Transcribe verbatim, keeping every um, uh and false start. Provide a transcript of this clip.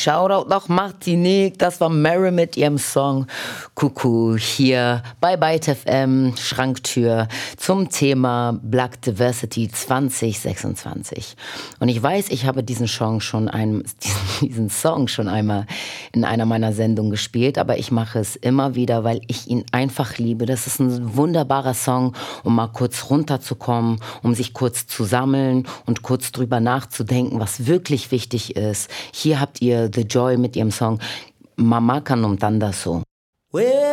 Shoutout nach Martinique, das war Mary mit ihrem Song Kuckuck hier bei Byte F M, Schranktür zum Thema Black Diversity zwanzig sechsundzwanzig. Und ich weiß, ich habe diesen Song schon ein, diesen Song schon einmal in einer meiner Sendungen gespielt, aber ich mache es immer wieder, weil ich ihn einfach liebe. Das ist ein wunderbarer Song, um mal kurz runterzukommen, um sich kurz zu sammeln und kurz drüber nachzudenken, was wirklich wichtig ist. Hier habt ihr The Joy mit ihrem Song Mama Kanum Tandaso.